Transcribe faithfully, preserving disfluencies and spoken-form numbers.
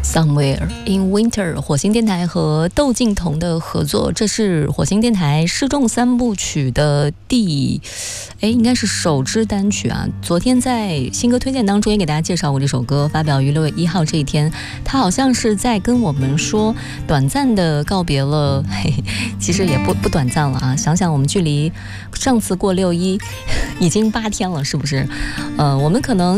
Somewhere in Winter， 火星电台和窦靖童的合作，这是火星电台失重三部曲的第，哎，应该是首支单曲啊。昨天在新歌推荐当中也给大家介绍过这首歌，发表于六月一号这一天，他好像是在跟我们说短暂的告别了，嘿，其实也不不短暂了啊。想想我们距离上次过六一已经八天了，是不是？呃，我们可能